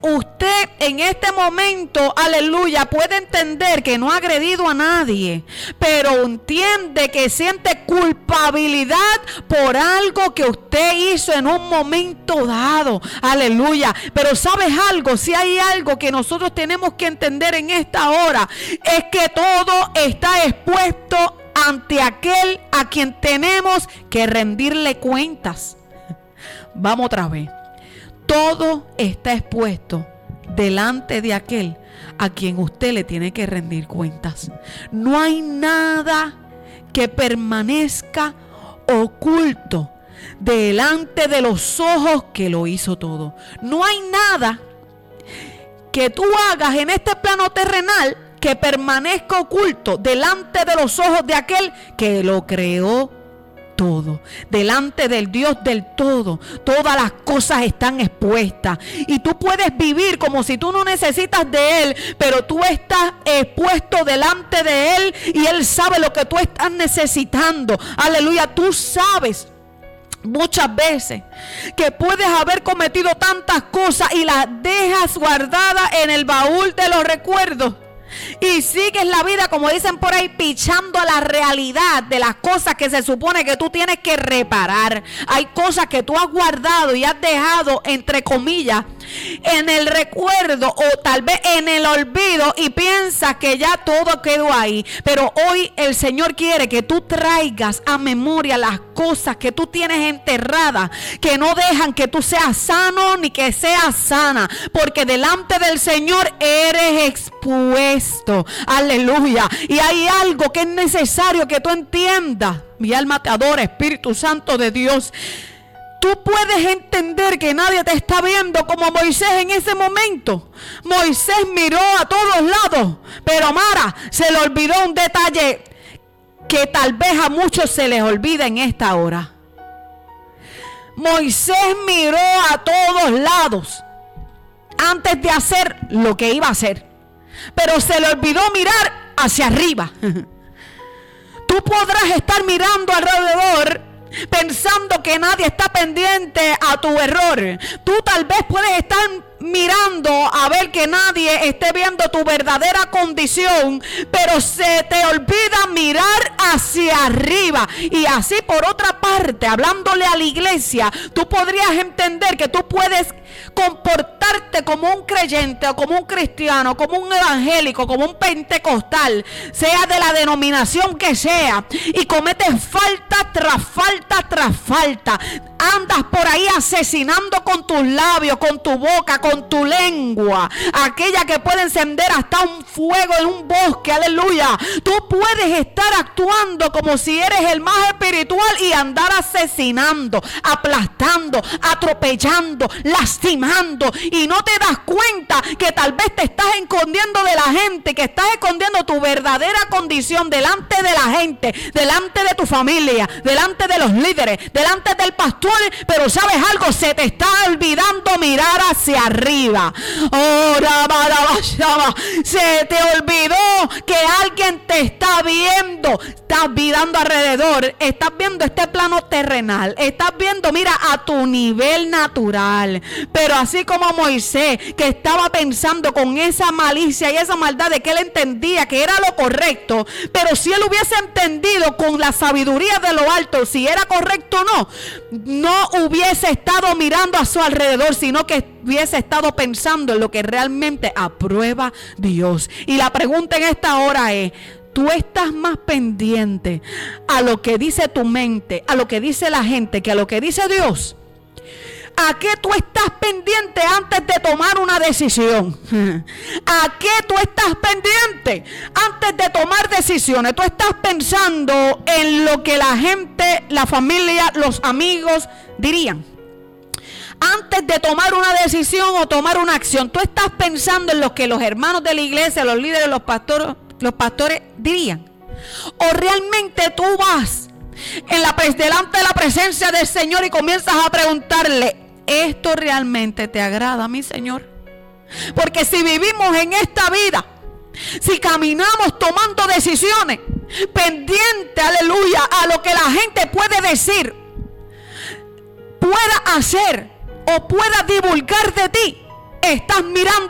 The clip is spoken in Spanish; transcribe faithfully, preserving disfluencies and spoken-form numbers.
Usted en este momento, aleluya, puede entender que no ha agredido a nadie, pero entiende que siente culpabilidad por algo que usted hizo en un momento dado, aleluya. Pero ¿sabes algo? Si hay algo que nosotros tenemos que entender en esta hora, es que todo está expuesto ante aquel a quien tenemos que rendirle cuentas. Vamos otra vez. Todo está expuesto delante de aquel a quien usted le tiene que rendir cuentas. No hay nada que permanezca oculto delante de los ojos que lo hizo todo. No hay nada que tú hagas en este plano terrenal que permanezca oculto delante de los ojos de aquel que lo creó todo. Delante del Dios del todo, todas las cosas están expuestas y tú puedes vivir como si tú no necesitas de Él, pero tú estás expuesto delante de Él y Él sabe lo que tú estás necesitando. Aleluya, tú sabes muchas veces que puedes haber cometido tantas cosas y las dejas guardadas en el baúl de los recuerdos. Y sigues la vida, como dicen por ahí, pichando a la realidad de las cosas que se supone que tú tienes que reparar. Hay cosas que tú has guardado y has dejado, entre comillas, en el recuerdo o tal vez en el olvido y piensas que ya todo quedó ahí. Pero hoy el Señor quiere que tú traigas a memoria las cosas que tú tienes enterradas, que no dejan que tú seas sano ni que seas sana, porque delante del Señor eres expuesto. Aleluya. Y hay algo que es necesario que tú entiendas. Mi alma te adora, Espíritu Santo de Dios. Tú puedes entender que nadie te está viendo como Moisés en ese momento. Moisés miró a todos lados, pero Mara, se le olvidó un detalle que tal vez a muchos se les olvida en esta hora. Moisés miró a todos lados antes de hacer lo que iba a hacer, pero se le olvidó mirar hacia arriba. Tú podrás estar mirando alrededor pensando que nadie está pendiente a tu error. Tú tal vez puedes estar mirando a ver que nadie esté viendo tu verdadera condición, pero se te olvida mirar hacia arriba. Y así, por otra parte, hablándole a la iglesia, tú podrías entender que tú puedes comportarte como un creyente o como un cristiano, como un evangélico, como un pentecostal, sea de la denominación que sea, y cometes falta tras falta tras falta. Andas por ahí asesinando con tus labios, con tu boca, con tu lengua, aquella que puede encender hasta un fuego en un bosque. Aleluya. Tú puedes estar actuando como si eres el más espiritual y andar asesinando, aplastando, atropellando, lastimando, y no te das cuenta que tal vez te estás escondiendo de la gente, que estás escondiendo tu verdadera condición delante de la gente, delante de tu familia, delante de los líderes, delante del pastor. Pero ¿sabes algo? Se te está olvidando mirar hacia arriba. Oh, se te olvidó que alguien te está viendo. Estás mirando alrededor, estás viendo este plano terrenal, estás viendo, mira, a tu nivel natural. Pero así como Moisés, que estaba pensando con esa malicia y esa maldad de que él entendía que era lo correcto, pero si él hubiese entendido con la sabiduría de lo alto si era correcto o no, no hubiese estado mirando a su alrededor, sino que hubiese estado pensando en lo que realmente aprueba Dios. Y la pregunta en esta hora es: ¿tú estás más pendiente a lo que dice tu mente, a lo que dice la gente, que a lo que dice Dios? ¿A qué tú estás pendiente antes de tomar una decisión? ¿A qué tú estás pendiente antes de tomar decisiones? Tú estás pensando en lo que la gente, la familia, los amigos dirían. Antes de tomar una decisión o tomar una acción, tú estás pensando en lo que los hermanos de la iglesia, los líderes, los pastores, los pastores dirían. ¿O realmente tú vas en la, delante de la presencia del Señor y comienzas a preguntarle: ¿esto realmente te agrada a mi Señor? Porque si vivimos en esta vida, si caminamos tomando decisiones pendientes, aleluya, a lo que la gente puede decir, pueda hacer o pueda divulgar de ti, estás mirando